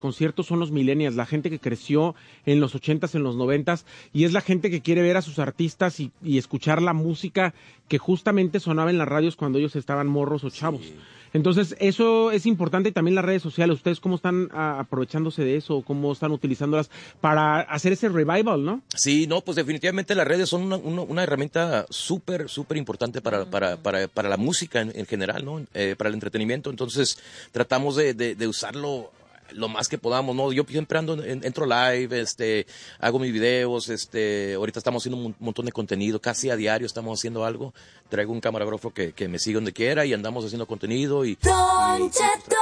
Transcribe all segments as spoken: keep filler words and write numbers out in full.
conciertos son los millennials, la gente que creció en los ochentas, en los noventas, y es la gente que quiere ver a sus artistas y, y escuchar la música que justamente sonaba en las radios cuando ellos estaban morros o chavos. Sí. Entonces, eso es importante, y también las redes sociales. ¿Ustedes cómo están a, aprovechándose de eso? ¿Cómo están utilizándolas para hacer ese revival, no? Sí, no, pues definitivamente las redes son una, una, una herramienta súper, súper importante para, para, para, para la música en, en general, ¿no? Eh, para el entretenimiento. Entonces, tratamos de, de, de usarlo lo más que podamos, ¿no? Yo siempre ando, entro live, este, hago mis videos, este, ahorita estamos haciendo un montón de contenido, casi a diario estamos haciendo algo. Traigo un camarógrafo que, que me sigue donde quiera y andamos haciendo contenido y... Don Cheto.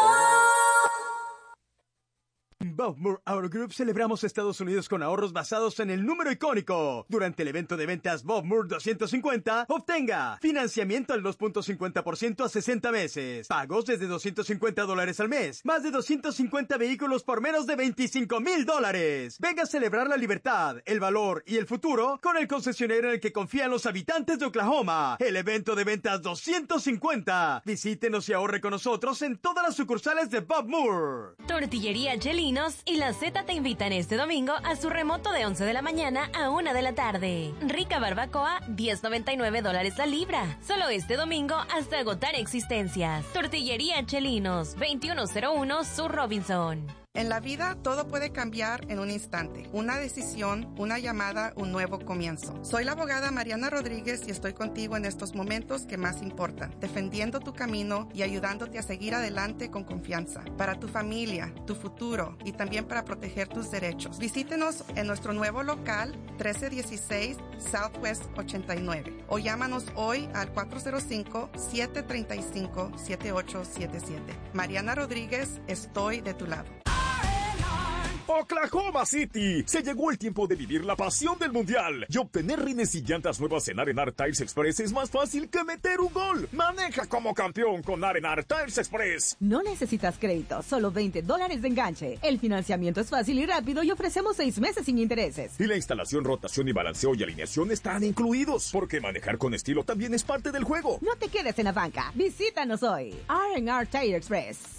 En Bob Moore Auto Group celebramos Estados Unidos con ahorros basados en el número icónico. Durante el evento de ventas Bob Moore doscientos cincuenta, obtenga financiamiento al dos punto cincuenta por ciento a sesenta meses, pagos desde doscientos cincuenta dólares al mes, más de doscientos cincuenta vehículos por menos de veinticinco mil dólares. Venga a celebrar la libertad, el valor y el futuro con el concesionario en el que confían los habitantes de Oklahoma. El evento de ventas doscientos cincuenta. Visítenos y ahorre con nosotros en todas las sucursales de Bob Moore. Tortillería Chelino y La Z te invitan este domingo a su remoto de once de la mañana a una de la tarde. Rica barbacoa, diez noventa y nueve dólares la libra. Solo este domingo hasta agotar existencias. Tortillería Chelinos, veintiuno cero uno Sur Robinson. En la vida todo puede cambiar en un instante. Una decisión, una llamada, un nuevo comienzo. Soy la abogada Mariana Rodríguez y estoy contigo en estos momentos que más importan, defendiendo tu camino y ayudándote a seguir adelante con confianza. Para tu familia, tu futuro y también para proteger tus derechos. Visítenos en nuestro nuevo local trece dieciséis Southwest ochenta y nueve o llámanos hoy al cuatro cero cinco, siete tres cinco, siete ocho siete siete. Mariana Rodríguez, estoy de tu lado. Oklahoma City, se llegó el tiempo de vivir la pasión del mundial y obtener rines y llantas nuevas en R and R Tires Express es más fácil que meter un gol. Maneja como campeón con R and R Tires Express. No necesitas crédito, solo veinte dólares de enganche. El financiamiento es fácil y rápido y ofrecemos seis meses sin intereses. Y la instalación, rotación y balanceo y alineación están incluidos, porque manejar con estilo también es parte del juego. No te quedes en la banca, visítanos hoy. R and R Tire Express.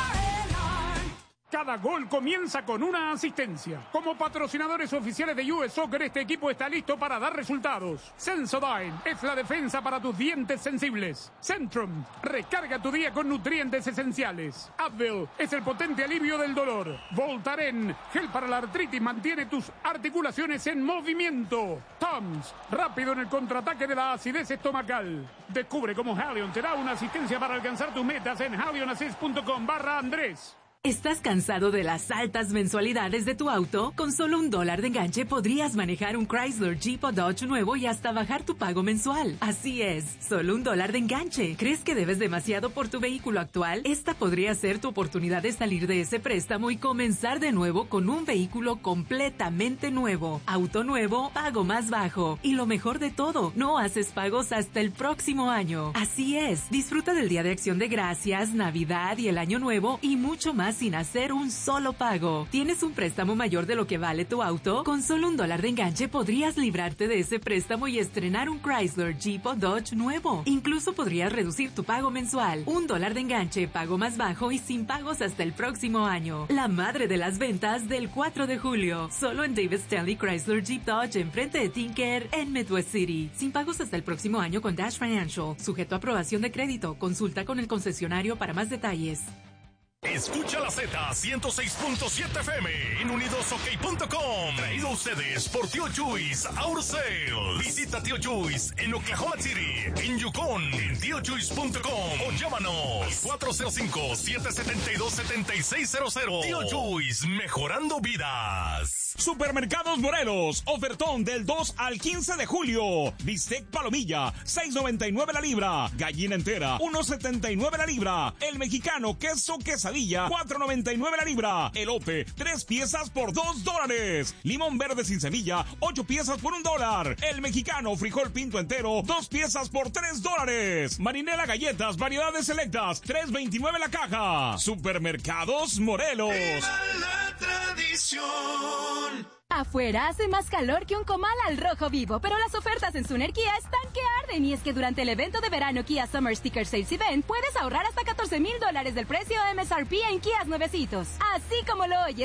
Cada gol comienza con una asistencia. Como patrocinadores oficiales de U S Soccer, este equipo está listo para dar resultados. Sensodyne es la defensa para tus dientes sensibles. Centrum, recarga tu día con nutrientes esenciales. Advil es el potente alivio del dolor. Voltaren, gel para la artritis, mantiene tus articulaciones en movimiento. Tums, rápido en el contraataque de la acidez estomacal. Descubre cómo Halion te da una asistencia para alcanzar tus metas en halionassist punto com barra Andrés. ¿Estás cansado de las altas mensualidades de tu auto? Con solo un dólar de enganche podrías manejar un Chrysler, Jeep o Dodge nuevo y hasta bajar tu pago mensual. Así es, solo un dólar de enganche. ¿Crees que debes demasiado por tu vehículo actual? Esta podría ser tu oportunidad de salir de ese préstamo y comenzar de nuevo con un vehículo completamente nuevo. Auto nuevo, pago más bajo. Y lo mejor de todo, no haces pagos hasta el próximo año. Así es, disfruta del Día de Acción de Gracias, Navidad y el Año Nuevo y mucho más sin hacer un solo pago. ¿Tienes un préstamo mayor de lo que vale tu auto? Con solo un dólar de enganche podrías librarte de ese préstamo y estrenar un Chrysler, Jeep o Dodge nuevo. Incluso podrías reducir tu pago mensual. Un dólar de enganche, pago más bajo y sin pagos hasta el próximo año. La madre de las ventas del cuatro de julio. Solo en David Stanley Chrysler Jeep Dodge enfrente de Tinker en Midwest City. Sin pagos hasta el próximo año con Dash Financial. Sujeto a aprobación de crédito. Consulta con el concesionario para más detalles. Escucha la Z ciento seis punto siete F M en unidos ok punto com. Traído a ustedes por Tío Chuys Auto Sales. Visita Tío Chuys en Oklahoma City, en Yukon, en tío chuys punto com o llámanos cuatro cero cinco, siete siete dos, siete seis cero cero. Tío Chuys, mejorando vidas. Supermercados Morelos, ofertón del dos al quince de julio. Bistec palomilla, seis noventa y nueve la libra. Gallina entera, uno setenta y nueve la libra. El mexicano queso quesadilla, cuatro noventa y nueve la libra. Elote, tres piezas por dos dólares. Limón verde sin semilla, ocho piezas por un dólar. El mexicano frijol pinto entero, dos piezas por tres dólares. Marinela galletas, variedades selectas, tres veintinueve la caja. Supermercados Morelos. ¡Viva la tradición! Afuera hace más calor que un comal al rojo vivo, pero las ofertas en Suner Kia están que arden. saben y es que durante el evento de verano Kia Summer Sticker Sales Event puedes ahorrar hasta catorce mil dólares del precio M S R P en Kias nuevecitos. Así como lo oyes,